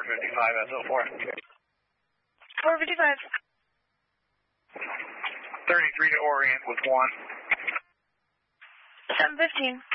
455 SO4. 455. 33 to orient with 1. 715.